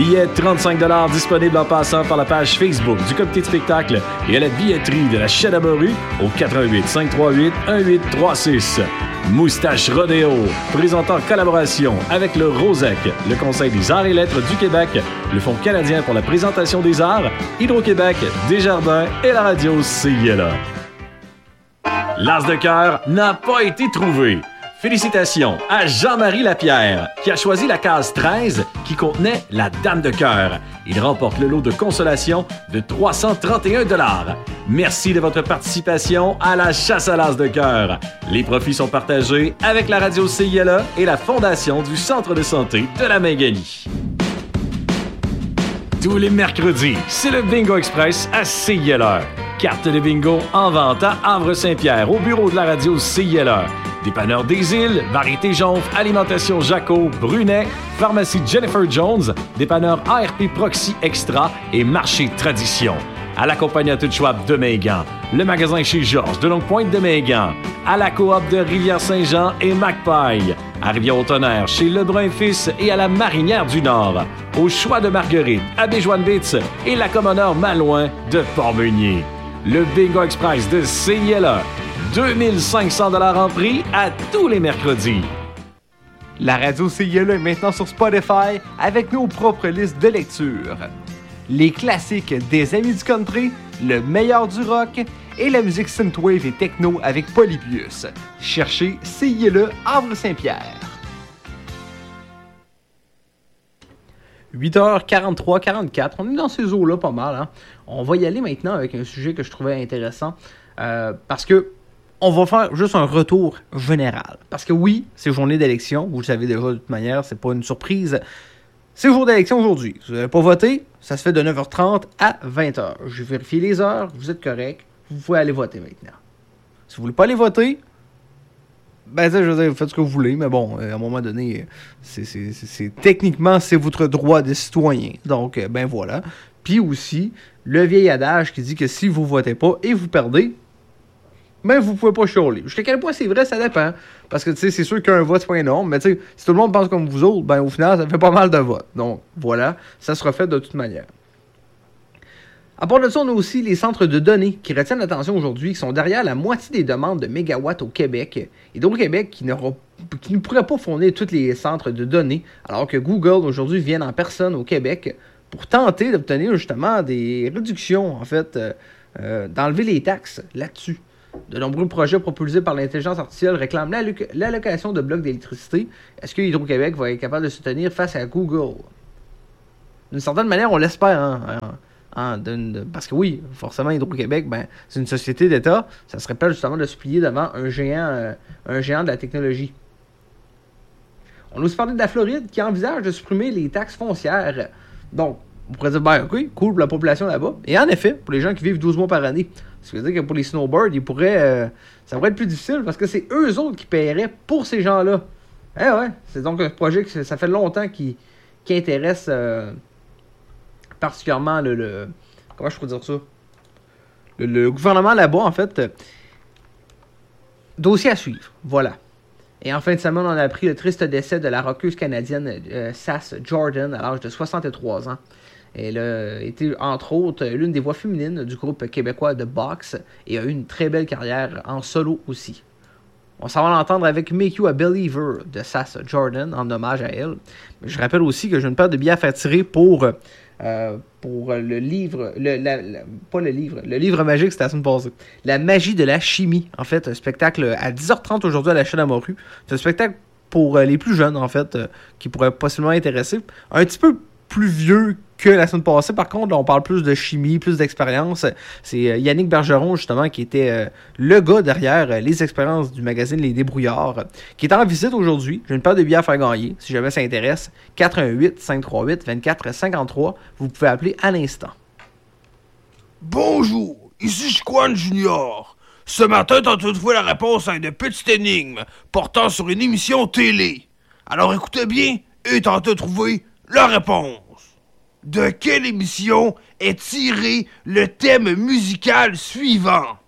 Billets 35$ disponibles en passant par la page Facebook du comité de spectacle et à la billetterie de la Chaîne à Morue au 88 538 1836. Moustache Rodéo, présentant collaboration avec le Rosec, le Conseil des arts et lettres du Québec, le Fonds canadien pour la présentation des arts, Hydro-Québec, Desjardins et la radio CILA. L'as de cœur n'a pas été trouvé. Félicitations à Jean-Marie Lapierre, qui a choisi la case 13 qui contenait la Dame de cœur. Il remporte le lot de consolation de 331$. Merci de votre participation à la chasse à l'as de cœur. Les profits sont partagés avec la radio CILA et la Fondation du Centre de santé de la Maingallie. Tous les mercredis, c'est le Bingo Express à CILA. Carte de bingo en vente à Havre-Saint-Pierre, au bureau de la radio CILA. Dépanneur des Îles, Variété Jonf, Alimentation Jaco, Brunet, Pharmacie Jennifer Jones, Dépanneur ARP Proxy Extra et Marché Tradition. À la compagnie à tout Schwab de Megan, le magasin chez Georges de Longue-Pointe de Megan, à la coop de Rivière-Saint-Jean et Magpie, à Rivière-au-Tonnerre chez Lebrun Fils et à la Marinière du Nord, au Choix de Marguerite, à Béjoine-Bitz et la Commoneur Malouin de Port-Meunier. Le Bingo Express de CILA, 2500$ en prix à tous les mercredis. La radio CILA est maintenant sur Spotify avec nos propres listes de lecture. Les classiques des amis du country, le meilleur du rock et la musique synthwave et techno avec Polybius. Cherchez CILA Havre-Saint-Pierre. 8h43-44, on est dans ces eaux-là pas mal. Hein? On va y aller maintenant avec un sujet que je trouvais intéressant parce que on va faire juste un retour général. Parce que oui, c'est journée d'élection, vous le savez déjà de toute manière, c'est pas une surprise. C'est jour d'élection aujourd'hui. Si vous n'avez pas voté, ça se fait de 9h30 à 20h. J'ai vérifié les heures, vous êtes correct, vous pouvez aller voter maintenant. Si vous voulez pas aller voter, ben ça, je veux dire, vous faites ce que vous voulez, mais bon, à un moment donné, techniquement, c'est votre droit de citoyen. Donc, ben voilà. Puis aussi, le vieil adage qui dit que si vous votez pas et vous perdez, ben vous pouvez pas chialer. Jusqu'à quel point c'est vrai, ça dépend. Parce que, tu sais, c'est sûr qu'un vote, c'est pas énorme, mais tu sais, si tout le monde pense comme vous autres, ben au final, ça fait pas mal de votes. Donc, voilà, ça sera fait de toute manière. À part de ça, on a aussi les centres de données qui retiennent l'attention aujourd'hui, qui sont derrière la moitié des demandes de mégawatts au Québec. Et donc, le Québec qui ne pourrait pas fournir tous les centres de données, alors que Google, aujourd'hui, vient en personne au Québec pour tenter d'obtenir justement des réductions, en fait, d'enlever les taxes là-dessus. De nombreux projets propulsés par l'intelligence artificielle réclament l'allocation de blocs d'électricité. Est-ce que Hydro-Québec va être capable de se tenir face à Google? D'une certaine manière, on l'espère, parce que oui, forcément, Hydro-Québec, ben, c'est une société d'État. Ça serait pas justement de se plier devant un géant de la technologie. On a aussi parlé de la Floride qui envisage de supprimer les taxes foncières. Donc, on pourrait dire, ben, ok, cool pour la population là-bas. Et en effet, pour les gens qui vivent 12 mois par année, ça veut dire que pour les snowbirds, ça pourrait être plus difficile parce que c'est eux autres qui paieraient pour ces gens-là. Eh ouais, c'est donc un projet que ça fait longtemps qui intéresse particulièrement comment je pourrais dire ça? Le gouvernement là-bas, en fait. Dossier à suivre, voilà. Et en fin de semaine, on a appris le triste décès de la rockeuse canadienne Sass Jordan à l'âge de 63 ans. Elle a été, entre autres, l'une des voix féminines du groupe québécois de boxe et a eu une très belle carrière en solo aussi. On s'en va l'entendre avec Make You a Believer de Sass Jordan en hommage à elle. Je rappelle aussi que j'ai une paire de billets à faire tirer pour le livre, le livre magique, c'était la semaine passée. La magie de la chimie, en fait, un spectacle à 10h30 aujourd'hui à la Chaîne à Morue. C'est un spectacle pour les plus jeunes, en fait, qui pourrait possiblement intéresser. Un petit peu plus vieux que la semaine passée. Par contre, là, on parle plus de chimie, plus d'expérience. C'est Yannick Bergeron, justement, qui était le gars derrière les expériences du magazine Les Débrouillards, qui est en visite aujourd'hui. J'ai une paire de billets à faire gagner, si jamais ça intéresse. 418-538-2453. Vous pouvez appeler à l'instant. Bonjour, ici Chiquan Junior. Ce matin, t'as trouvé la réponse à une petite énigme portant sur une émission télé. Alors écoutez bien et tentez de trouver la réponse. De quelle émission est tiré le thème musical suivant?